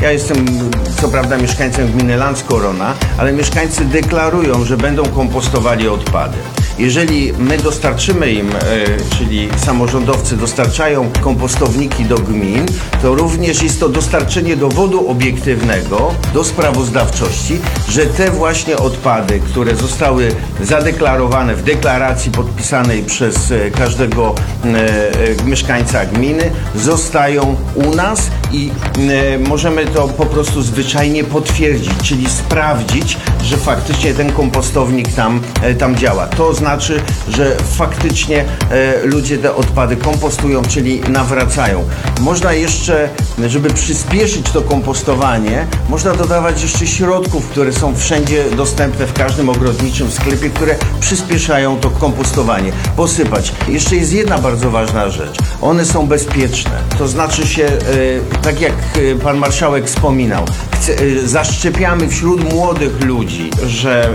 Ja jestem co prawda mieszkańcem gminy Landskorona, ale mieszkańcy deklarują, że będą kompostowali odpady. Jeżeli my dostarczymy im, czyli samorządowcy dostarczają kompostowniki do gmin, to również jest to dostarczenie dowodu obiektywnego do sprawozdawczości, że te właśnie odpady, które zostały zadeklarowane w deklaracji podpisanej przez każdego mieszkańca gminy, zostają u nas i możemy to po prostu zwyczajnie potwierdzić, czyli sprawdzić, że faktycznie ten kompostownik tam działa. To znaczy, że faktycznie ludzie te odpady kompostują, czyli nawracają. Można jeszcze, żeby przyspieszyć to kompostowanie, można dodawać jeszcze środków, które są wszędzie dostępne w każdym ogrodniczym sklepie, które przyspieszają to kompostowanie. Posypać. Jeszcze jest jedna bardzo ważna rzecz. One są bezpieczne. To znaczy się, tak jak pan marszałek wspominał, zaszczepiamy wśród młodych ludzi, że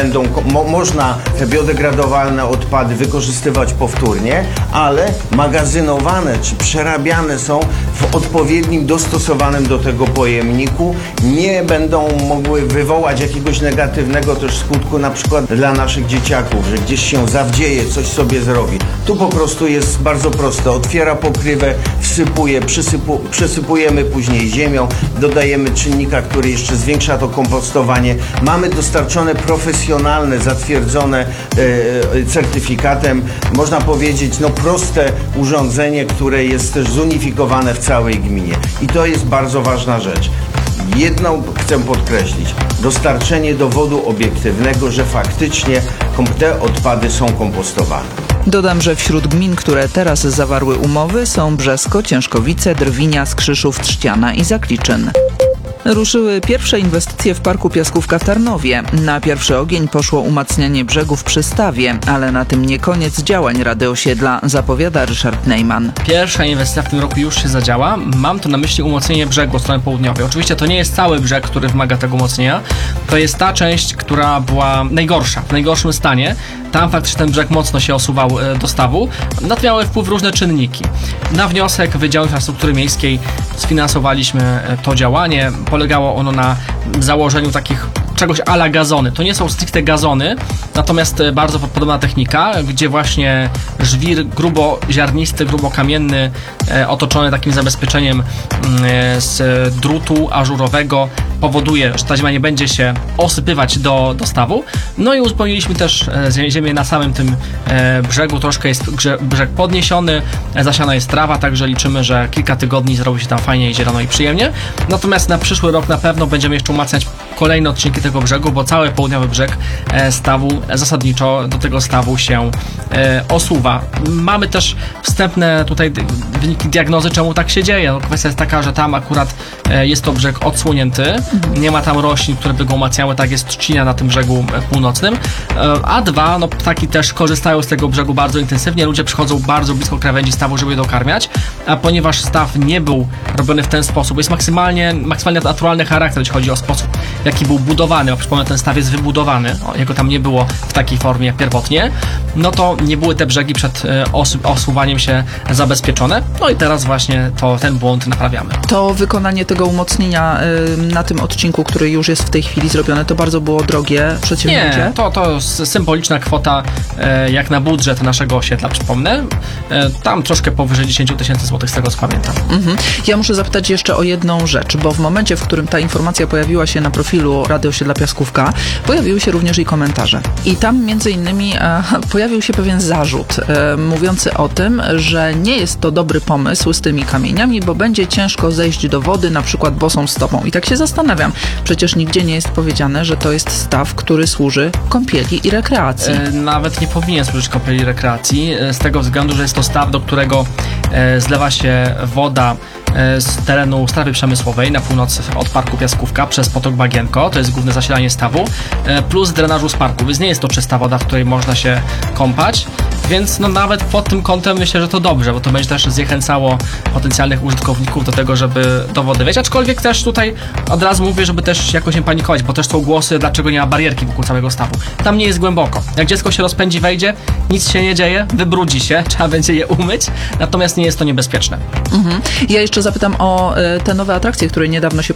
można te biodegradowalne odpady wykorzystywać powtórnie, ale magazynowane czy przerabiane są w odpowiednim, dostosowanym do tego pojemniku. Nie będą mogły wywołać jakiegoś negatywnego też skutku, na przykład dla naszych dzieciaków, że gdzieś się zawdzieje, coś sobie zrobi. Tu po prostu jest bardzo proste. Otwiera pokrywę, wsypuje, przysypujemy później ziemią, dodajemy czynnika, który jeszcze zwiększa to kompostowanie. Mamy dostarczone profesjonalne, zatwierdzone certyfikatem, można powiedzieć, proste urządzenie, które jest też zunifikowane w całej gminie. I to jest bardzo ważna rzecz. Jedną chcę podkreślić. Dostarczenie dowodu obiektywnego, że faktycznie te odpady są kompostowane. Dodam, że wśród gmin, które teraz zawarły umowy, są Brzesko, Ciężkowice, Drwinia, Skrzyszów, Trzciana i Zakliczyn. Ruszyły pierwsze inwestycje w Parku Piaskówka w Tarnowie. Na pierwszy ogień poszło umacnianie brzegów przy stawie, ale na tym nie koniec działań Rady Osiedla, zapowiada Ryszard Neyman. Pierwsza inwestycja w tym roku już się zadziała. Mam tu na myśli umocnienie brzegu od strony południowej. Oczywiście to nie jest cały brzeg, który wymaga tego umocnienia. To jest ta część, która była najgorsza, w najgorszym stanie. Tam faktycznie ten brzeg mocno się osuwał do stawu. Na to miały wpływ różne czynniki. Na wniosek Wydziału Infrastruktury Miejskiej sfinansowaliśmy to działanie. Polegało ono na założeniu takich czegoś a la gazony. To nie są stricte gazony, natomiast bardzo podobna technika, gdzie właśnie żwir gruboziarnisty, grubokamienny, otoczony takim zabezpieczeniem z drutu ażurowego, powoduje, że ta ziemia nie będzie się osypywać do stawu. No i uzupełniliśmy też ziemię na samym tym brzegu. Troszkę jest brzeg podniesiony, zasiana jest trawa, także liczymy, że kilka tygodni zrobi się tam fajnie i zielono i przyjemnie. Natomiast na przyszły rok na pewno będziemy jeszcze umacniać kolejne odcinki tego brzegu, bo cały południowy brzeg stawu zasadniczo do tego stawu się osuwa. Mamy też wstępne tutaj wyniki diagnozy, czemu tak się dzieje. Kwestia jest taka, że tam akurat jest to brzeg odsłonięty, nie ma tam roślin, które by go umacniały, tak jest trzcina na tym brzegu północnym. A dwa, ptaki też korzystają z tego brzegu bardzo intensywnie, ludzie przychodzą bardzo blisko krawędzi stawu, żeby je dokarmiać, a ponieważ staw nie był robiony w ten sposób, jest maksymalnie naturalny charakter, jeśli chodzi o sposób, jaki był budowany, bo przypomnę, ten staw jest wybudowany, jego tam nie było w takiej formie jak pierwotnie, no to nie były te brzegi przed osuwaniem się zabezpieczone, no i teraz właśnie ten błąd naprawiamy. To wykonanie tego umocnienia na tym odcinku, który już jest w tej chwili zrobione, to bardzo było drogie przedsięwzięcie? Nie, to symboliczna kwota jak na budżet naszego osiedla, przypomnę. Tam troszkę powyżej 10 000 złotych, z tego co pamiętam. Ja muszę zapytać jeszcze o jedną rzecz, bo w momencie, w którym ta informacja pojawiła się na profilu Rady Osiedla Piaskówka, pojawiły się również i komentarze. I tam między innymi pojawił się pewien zarzut mówiący o tym, że nie jest to dobry pomysł z tymi kamieniami, bo będzie ciężko zejść do wody, na przykład bosą stopą. I tak się zastanawiam, przecież nigdzie nie jest powiedziane, że to jest staw, który służy kąpieli i rekreacji. Nawet nie powinien służyć kąpieli i rekreacji, z tego względu, że jest to staw, do którego zlewa się woda z terenu strefy przemysłowej na północ od Parku Piaskówka przez potok Bagienko, to jest główne zasilanie stawu, plus drenażu z parku, więc nie jest to czysta woda, w której można się kąpać, więc nawet pod tym kątem myślę, że to dobrze, bo to będzie też zniechęcało potencjalnych użytkowników do tego, żeby do wody wejść, aczkolwiek też tutaj od razu mówię, żeby też jakoś nie panikować, bo też są głosy, dlaczego nie ma barierki wokół całego stawu. Tam nie jest głęboko. Jak dziecko się rozpędzi, wejdzie, nic się nie dzieje, wybrudzi się, trzeba będzie je umyć, natomiast nie jest to niebezpieczne. Ja jeszcze zapytam o te nowe atrakcje, które niedawno się